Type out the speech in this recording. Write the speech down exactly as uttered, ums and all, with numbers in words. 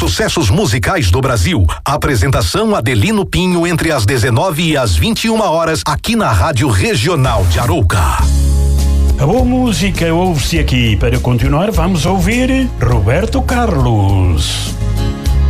sucessos musicais do Brasil. Apresentação Adelino Pinho entre as dezenove e as vinte e uma horas aqui na Rádio Regional de Arouca. A boa música ouve-se aqui. Para continuar, vamos ouvir Roberto Carlos.